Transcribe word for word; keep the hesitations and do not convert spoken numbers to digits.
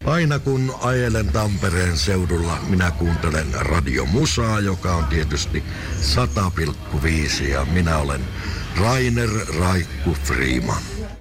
Aina kun ajelen Tampereen seudulla, minä kuuntelen Radio Musaa, joka on tietysti sata pilkku viisi ja minä olen Rainer Raikku Freeman.